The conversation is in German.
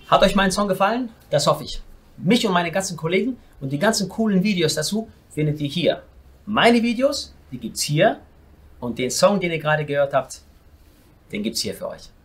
Hat euch mein Song gefallen? Das hoffe ich. Mich und meine ganzen Kollegen und die ganzen coolen Videos dazu findet ihr hier. Meine Videos, die gibt's hier. Und den Song, den ihr gerade gehört habt, den gibt's hier für euch.